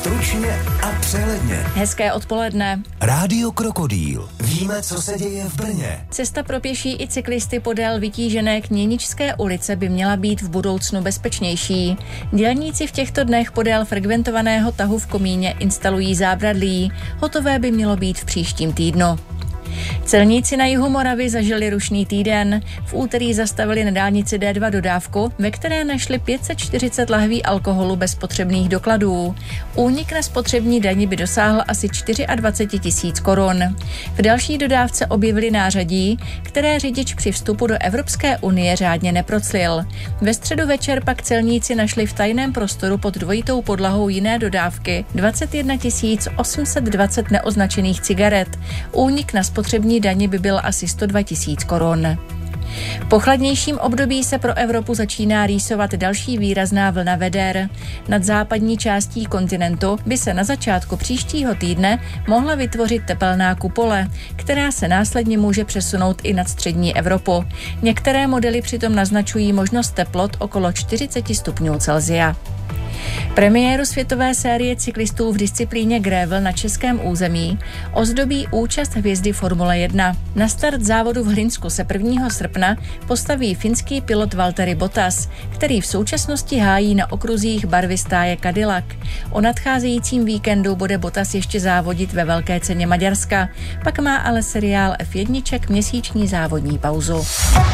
Stručně a přehledně. Hezké odpoledne. Rádio Krokodýl. Víme, co se děje v Brně. Cesta pro pěší i cyklisty podél vytížené Kněničské ulice by měla být v budoucnu bezpečnější. Dělníci v těchto dnech podél frekventovaného tahu v Komíně instalují zábradlí. Hotové by mělo být v příštím týdnu. Celníci na jihu Moravy zažili rušný týden. V úterý zastavili na dálnici D2 dodávku, ve které našli 540 lahví alkoholu bez potřebných dokladů. Únik na spotřební dani by dosáhl asi 24 000 korun. V další dodávce objevili nářadí, které řidič při vstupu do Evropské unie řádně neproclil. Ve středu večer pak celníci našli v tajném prostoru pod dvojitou podlahou jiné dodávky 21 820 neoznačených cigaret. Únik na spotřební dani by byl asi 102 000 korun. Po chladnějším období se pro Evropu začíná rýsovat další výrazná vlna veder. Nad západní částí kontinentu by se na začátku příštího týdne mohla vytvořit tepelná kupole, která se následně může přesunout i nad střední Evropu. Některé modely přitom naznačují možnost teplot okolo 40 stupňů Celsia. Premiéru světové série cyklistů v disciplíně gravel na českém území ozdobí účast hvězdy Formule 1. Na start závodu v Hlinsku se 1. srpna postaví finský pilot Valtteri Bottas, který v současnosti hájí na okruzích barvy stáje Cadillac. O nadcházejícím víkendu bude Bottas ještě závodit ve Velké ceně Maďarska, pak má ale seriál F1 měsíční závodní pauzu.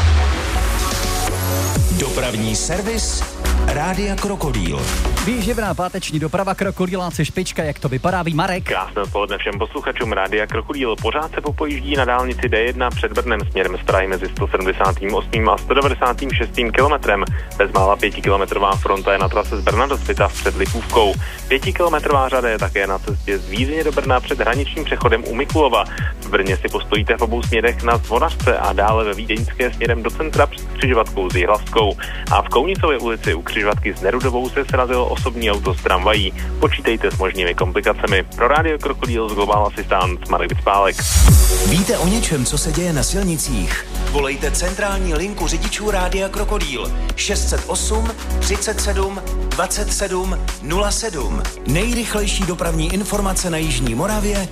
Dopravní servis Rádia Krokodýl. Výživná páteční doprava Krokodýláci špička, jak to vypadá, ví Marek. Krásné odpoledne všem posluchačům Rádia Krokodýl. Pořád se popojíždí na dálnici D1 před Brnem směrem z Prahy mezi 178. a 196. kilometrem. Bezmála 5kilometrová fronta je na trase z Brna do Svitav před Lipůvkou. 5kilometrová řada je také na cestě z Vízně do Brna před hraničním přechodem u Mikulova. V Brně si postojíte v obou směrech na Zvonařce a dále ve Vídeňské směrem do centra před křižovatkou s Jihlavskou. A v Kounicově ulici u křižovatky s Nerudovou se srazilo osobní auto s tramvají. Počítejte s možnými komplikacemi. Pro Rádio Krokodýl z Global Assistant Marek Vyspálek. Víte o něčem, co se děje na silnicích? Volejte centrální linku řidičů Rádia Krokodýl 608 37 27 07. Nejrychlejší dopravní informace na jižní Moravě